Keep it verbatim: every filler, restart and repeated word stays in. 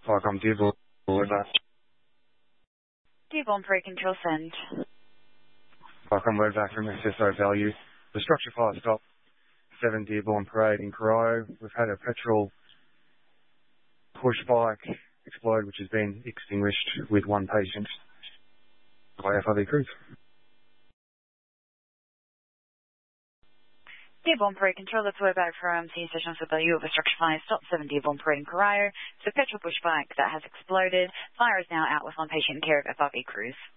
Viacom Dearborn, over. Dearborn Pre Control Send. Viacom word back from S S O value. The structure fire stop, seven Dearborn Parade in Corio. We've had a petrol push bike explode, which has been extinguished with one patient by F I V crews. Dearborn Parade Control, that's word back from Senior Station Officer value of a structure fire stop, seven Dearborn Parade in Corio. It's a petrol push bike that has exploded. Fire is now out with one patient in care of F I V crews.